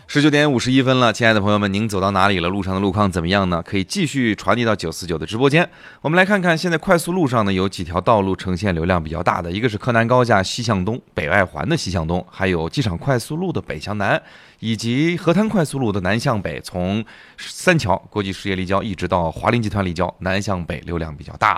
19点51分了，亲爱的朋友们，您走到哪里了？路上的路况怎么样呢？可以继续传递到949的直播间。我们来看看，现在快速路上呢有几条道路呈现流量比较大的，一个是柯南高架西向东，北外环的西向东，还有机场快速路的北向南，以及河滩快速路的南向北，从三桥国际实业立交一直到华林集团立交，南向北流量比较大。